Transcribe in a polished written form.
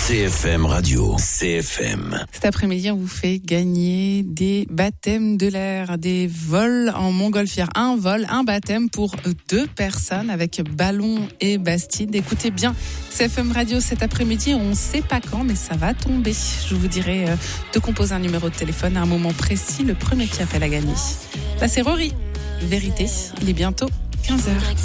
CFM Radio, CFM. Cet après-midi, on vous fait gagner des baptêmes de l'air, des vols en montgolfière. Un vol, un baptême pour 2 personnes avec ballon et bastide. Écoutez bien CFM Radio cet après-midi. On ne sait pas quand, mais ça va tomber. Je vous dirai de composer un numéro de téléphone à un moment précis. Le premier qui appelle à gagner. Là, c'est Rory. Vérité, il est bientôt 15h.